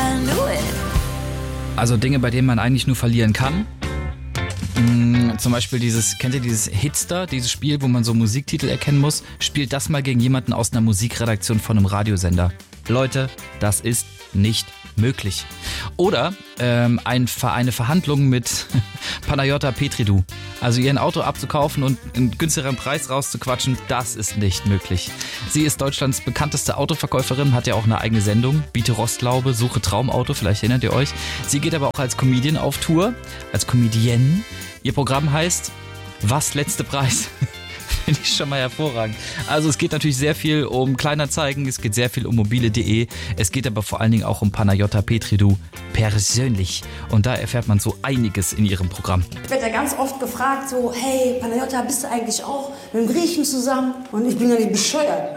I knew it. Also Dinge, bei denen man eigentlich nur verlieren kann. Zum Beispiel kennt ihr dieses Hitster, dieses Spiel, wo man so Musiktitel erkennen muss? Spielt das mal gegen jemanden aus einer Musikredaktion von einem Radiosender. Leute, das ist nicht möglich. Oder eine Verhandlung mit Panayota Petridou. Also ihr ein Auto abzukaufen und einen günstigeren Preis rauszuquatschen, das ist nicht möglich. Sie ist Deutschlands bekannteste Autoverkäuferin, hat ja auch eine eigene Sendung, Biete Rostlaube, Suche Traumauto, vielleicht erinnert ihr euch. Sie geht aber auch als Comedian auf Tour, als Comedienne. Ihr Programm heißt Was letzte Preis? Finde ich schon mal hervorragend. Also es geht natürlich sehr viel um Kleinanzeigen, es geht sehr viel um mobile.de, es geht aber vor allen Dingen auch um Panayota Petridou persönlich. Und da erfährt man so einiges in ihrem Programm. Ich werde ja ganz oft gefragt, so, hey, Panayota, bist du eigentlich auch mit dem Griechen zusammen? Und ich bin ja nicht bescheuert.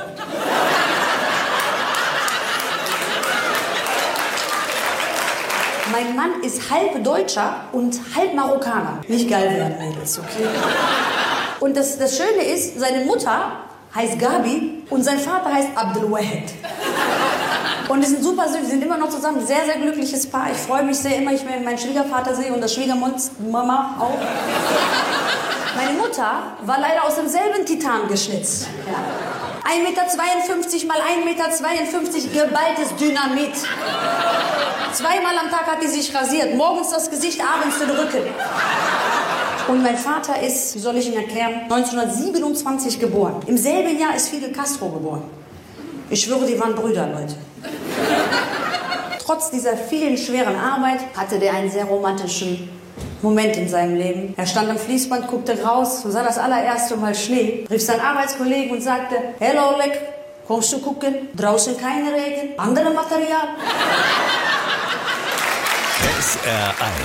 Mein Mann ist halb Deutscher und halb Marokkaner. Nicht geil werden, Mädels, okay? Und das Schöne ist, seine Mutter heißt Gabi und sein Vater heißt Abdelwahed. Und die sind super süß, die sind immer noch zusammen. Sehr, sehr glückliches Paar. Ich freue mich sehr immer, ich meinen Schwiegervater sehe und das Schwiegermama auch. Meine Mutter war leider aus demselben Titan geschnitzt. Ja. 1,52 Meter mal 1,52 Meter geballtes Dynamit. Zweimal am Tag hat die sich rasiert. Morgens das Gesicht, abends den Rücken. Und mein Vater ist, wie soll ich Ihnen erklären, 1927 geboren. Im selben Jahr ist Fidel Castro geboren. Ich schwöre, die waren Brüder, Leute. Trotz dieser vielen schweren Arbeit hatte der einen sehr romantischen Moment in seinem Leben. Er stand am Fließband, guckte raus und sah das allererste Mal Schnee, rief seinen Arbeitskollegen und sagte, hello, Leck, kommst du gucken? Draußen kein Regen, andere Material. SR1